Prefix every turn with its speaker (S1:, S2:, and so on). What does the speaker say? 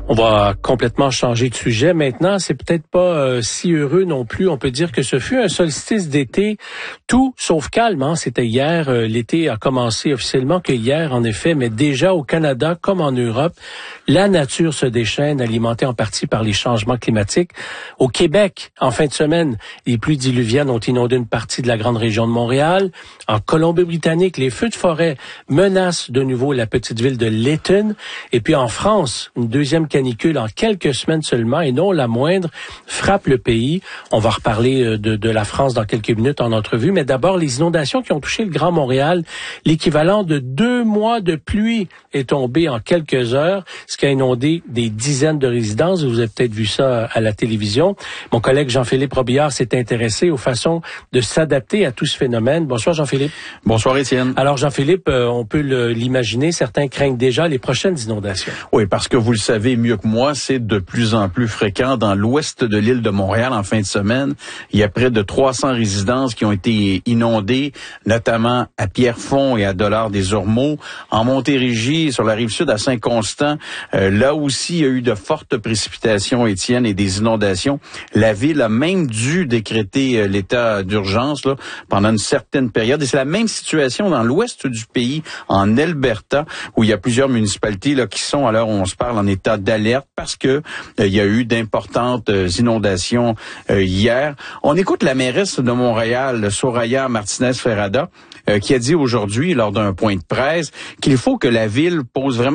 S1: On va complètement changer de sujet. Maintenant, c'est peut-être pas si heureux non plus. On peut dire que ce fut un solstice d'été tout sauf calme. Hein? C'était hier. L'été a commencé officiellement que hier, en effet. Mais déjà au Canada, comme en Europe, la nature se déchaîne, alimentée en partie par les changements climatiques. Au Québec, en fin de semaine, les pluies diluviennes ont inondé une partie de la grande région de Montréal. En Colombie-Britannique, les feux de forêt menacent de nouveau la petite ville de Lytton. Et puis en France, une deuxième canicule en quelques semaines seulement, et non la moindre, frappe le pays. On va reparler de la France dans quelques minutes en entrevue, mais d'abord les inondations qui ont touché le Grand Montréal. L'équivalent de 2 mois de pluie est tombé en quelques heures, ce qui a inondé des dizaines de résidences. Vous avez peut-être vu ça à la télévision. Mon collègue Jean-Philippe Robillard s'est intéressé aux façons de s'adapter à tout ce phénomène. Bonsoir Jean-Philippe.
S2: Bonsoir Étienne.
S1: Alors Jean-Philippe, on peut l'imaginer, certains craignent déjà les prochaines inondations.
S2: Oui, parce que vous le savez mieux que moi, c'est de plus en plus fréquent dans l'ouest de l'île de Montréal en fin de semaine. Il y a près de 300 résidences qui ont été inondées, notamment à Pierrefonds et à Dollard-des-Ormeaux, en Montérégie, sur la rive sud à Saint-Constant. Là aussi, il y a eu de fortes précipitations, Étienne, et des inondations. La ville a même dû décréter l'état d'urgence là, pendant une certaine période. Et c'est la même situation dans l'ouest du pays, en Alberta, où il y a plusieurs municipalités là, qui sont, à l'heure où on se parle, en état d'alerte parce que il y a eu d'importantes inondations hier. On écoute la mairesse de Montréal, Soraya Martinez-Ferrada, qui a dit aujourd'hui, lors d'un point de presse, qu'il faut que la ville pose vraiment